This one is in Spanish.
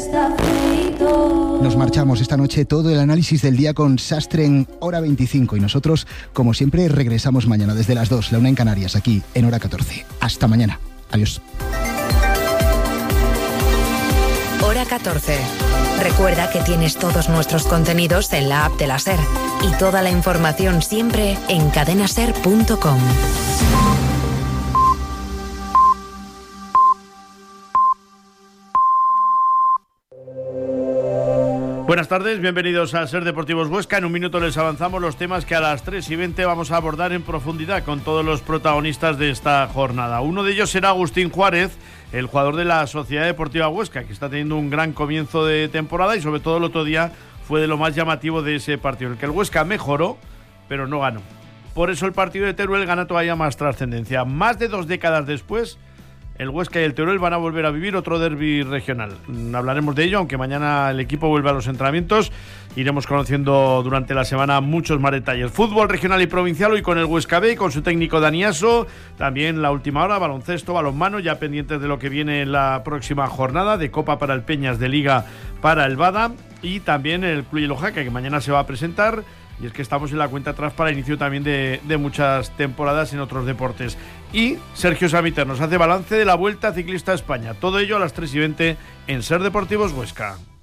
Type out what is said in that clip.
Nos marchamos esta noche, todo el análisis del día con Sastre en Hora 25 y nosotros, como siempre, regresamos mañana desde las 2, la 1 en Canarias, aquí en Hora 14. Hasta mañana. Adiós. Hora 14. Recuerda que tienes todos nuestros contenidos en la app de la SER y toda la información siempre en cadenaser.com. Buenas tardes, bienvenidos a Ser Deportivos Huesca. En un minuto les avanzamos los temas que a las 3:20 vamos a abordar en profundidad con todos los protagonistas de esta jornada. Uno de ellos será Agustín Juárez, el jugador de la Sociedad Deportiva Huesca, que está teniendo un gran comienzo de temporada y sobre todo el otro día fue de lo más llamativo de ese partido, el que el Huesca mejoró, pero no ganó. Por eso el partido de Teruel gana todavía más trascendencia. Más de 2 décadas después, el Huesca y el Teruel van a volver a vivir otro derbi regional. Hablaremos de ello, aunque mañana el equipo vuelve a los entrenamientos. Iremos conociendo durante la semana muchos más detalles. Fútbol regional y provincial hoy con el Huesca B, con su técnico Dani Aso. También la última hora, baloncesto, balonmano, ya pendientes de lo que viene en la próxima jornada, de Copa para el Peñas, de Liga para el Bada. Y también el Club Yellojaca, que mañana se va a presentar. Y es que estamos en la cuenta atrás para inicio también de muchas temporadas en otros deportes. Y Sergio Samiter nos hace balance de la Vuelta Ciclista a España. Todo ello a las 3:20 en Ser Deportivos Huesca.